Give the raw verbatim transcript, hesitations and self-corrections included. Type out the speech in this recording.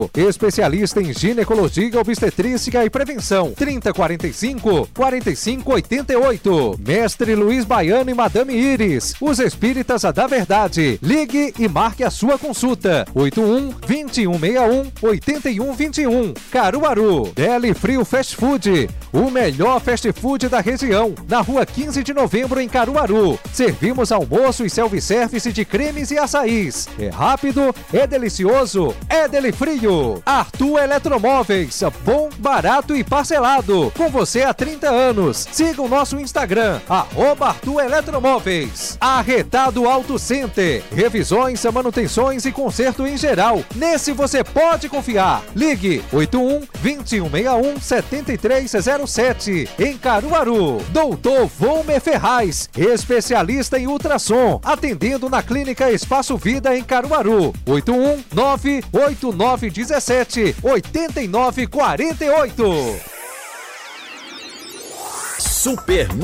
Especialista em ginecologia, obstetrícia e prevenção. trinta, quarenta e cinco, quarenta e cinco, oitenta e oito. Mestre Luiz Baiano e Madame Iris, os espíritas da verdade. Ligue e marque a sua consulta. oito um, vinte e um sessenta e um, oitenta e um vinte e um. Caruaru. Deli Frio Fast Food, o melhor fast food da região. Na rua quinze de novembro, em Caruaru. Servimos almoço e self-service de cremes e açaís. É rápido, é delicioso, é Deli Frio. Arthur Eletromóveis, bom, barato e parcelado. Com você há trinta anos. Siga o nosso Instagram, arroba Arthur Eletromóveis. Arretado Auto Center, revisões, manutenções e conserto em geral. Nesse você pode confiar. Ligue oito um, vinte e um sessenta e um, setenta e três zero sete. Em Caruaru. Doutor Volmer Ferraz, especialista em ultrassom, atendendo na Clínica Espaço Vida em Caruaru. oito um, nove oito nove dezessete, oitenta e nove quarenta e oito. Super